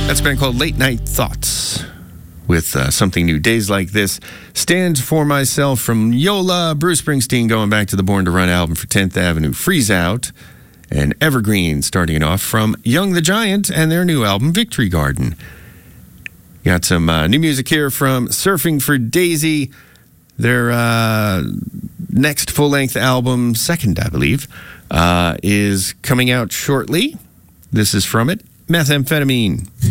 That's a band called Late Night Thoughts with something new. Days Like This. Stand for Myself from Yola. Bruce Springsteen going back to the Born to Run album for 10th Avenue. Freeze Out. And Evergreen starting it off from Young the Giant and their new album Victory Garden. Got some new music here from Surfing for Daisy. Their next full-length album, second I believe, is coming out shortly. This is from it, Methamphetamine.